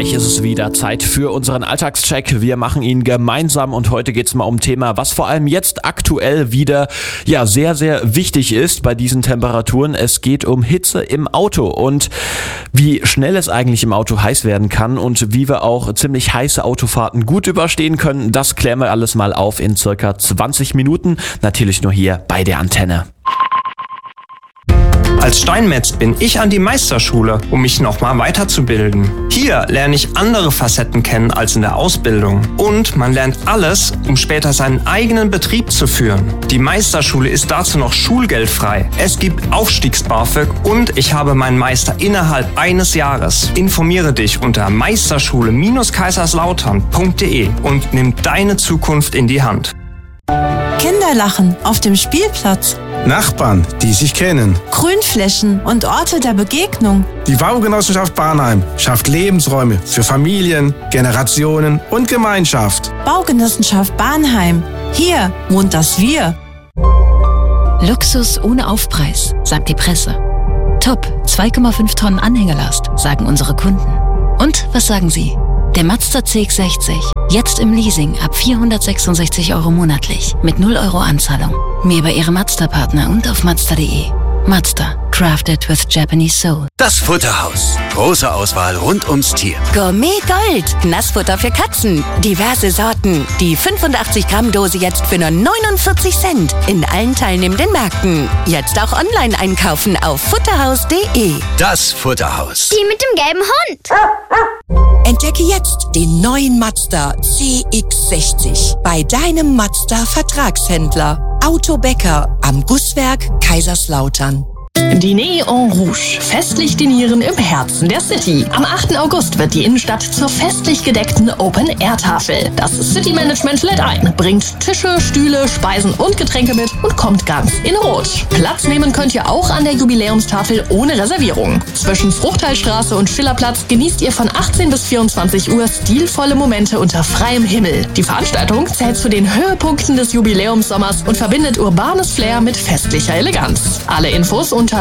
Endlich ist es wieder Zeit für unseren Alltagscheck. Wir machen ihn gemeinsam und heute geht es mal um ein Thema, was vor allem jetzt aktuell wieder sehr, sehr wichtig ist bei diesen Temperaturen. Es geht um Hitze im Auto und wie schnell es eigentlich im Auto heiß werden kann und wie wir auch ziemlich heiße Autofahrten gut überstehen können. Das klären wir alles mal auf in circa 20 Minuten. Natürlich nur hier bei der Antenne. Als Steinmetz bin ich an die Meisterschule, um mich nochmal weiterzubilden. Hier lerne ich andere Facetten kennen als in der Ausbildung. Und man lernt alles, um später seinen eigenen Betrieb zu führen. Die Meisterschule ist dazu noch schulgeldfrei. Es gibt Aufstiegs-BAföG und ich habe meinen Meister innerhalb eines Jahres. Informiere dich unter meisterschule-kaiserslautern.de und nimm deine Zukunft in die Hand. Kinderlachen auf dem Spielplatz. Nachbarn, die sich kennen. Grünflächen und Orte der Begegnung. Die Baugenossenschaft Barnheim schafft Lebensräume für Familien, Generationen und Gemeinschaft. Baugenossenschaft Barnheim. Hier wohnt das Wir. Luxus ohne Aufpreis, sagt die Presse. Top, 2,5 Tonnen Anhängerlast, sagen unsere Kunden. Und was sagen Sie? Der Mazda CX-60. Jetzt im Leasing ab 466 € monatlich mit 0 € Anzahlung. Mehr bei Ihrem Mazda-Partner und auf Mazda.de. Mazda. Crafted with Japanese Soul. Das Futterhaus. Große Auswahl rund ums Tier. Gourmet Gold. Nassfutter für Katzen. Diverse Sorten. Die 85-Gramm-Dose jetzt für nur 49 Cent. In allen teilnehmenden Märkten. Jetzt auch online einkaufen auf futterhaus.de. Das Futterhaus. Die mit dem gelben Hund. Entdecke jetzt den neuen Mazda CX-60 bei deinem Mazda-Vertragshändler. Auto Becker am Gusswerk Kaiserslautern. Diner en Rouge. Festlich dinieren im Herzen der City. Am 8. August wird die Innenstadt zur festlich gedeckten Open-Air-Tafel. Das City-Management lädt ein, bringt Tische, Stühle, Speisen und Getränke mit und kommt ganz in Rot. Platz nehmen könnt ihr auch an der Jubiläumstafel ohne Reservierung. Zwischen Fruchtheilstraße und Schillerplatz genießt ihr von 18 bis 24 Uhr stilvolle Momente unter freiem Himmel. Die Veranstaltung zählt zu den Höhepunkten des Jubiläumssommers und verbindet urbanes Flair mit festlicher Eleganz. Alle Infos unter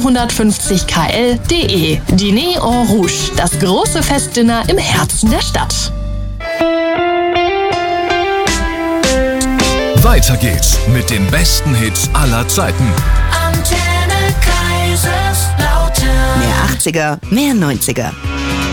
750kl.de. Diner en Rouge, das große Festdinner im Herzen der Stadt. Weiter geht's mit den besten Hits aller Zeiten. Antenne Kaiserslautern. Mehr 80er, mehr 90er.